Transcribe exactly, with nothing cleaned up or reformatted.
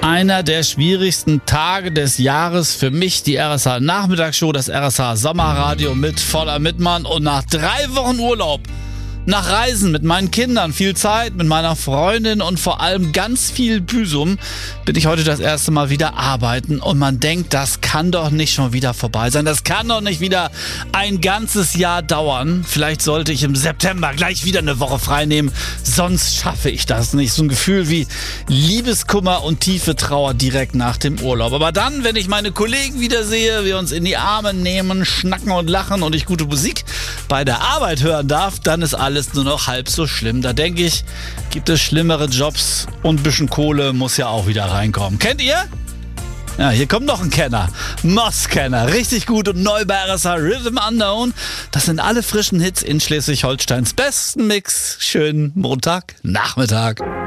Einer der schwierigsten Tage des Jahres für mich, die R S H-Nachmittagsshow, das R S H-Sommerradio mit voller Mittmann. Und nach drei Wochen Urlaub, nach Reisen mit meinen Kindern, viel Zeit mit meiner Freundin und vor allem ganz viel Büsum, bin ich heute das erste Mal wieder arbeiten. Und man denkt, das kann doch nicht schon wieder vorbei sein. Das kann doch nicht wieder ein ganzes Jahr dauern. Vielleicht sollte ich im September gleich wieder eine Woche frei nehmen. Sonst schaffe ich das nicht. So ein Gefühl wie Liebeskummer und tiefe Trauer direkt nach dem Urlaub. Aber dann, wenn ich meine Kollegen wieder sehe, wir uns in die Arme nehmen, schnacken und lachen und ich gute Musik bei der Arbeit hören darf, dann ist alles nur noch halb so schlimm. Da denke ich, gibt es schlimmere Jobs und ein bisschen Kohle muss ja auch wieder reinkommen. Kennt ihr? Ja, hier kommt noch ein Kenner. Moss-Kenner. Richtig gut und neu bei R S H Rhythm Unknown. Das sind alle frischen Hits in Schleswig-Holsteins besten Mix. Schönen Montagnachmittag.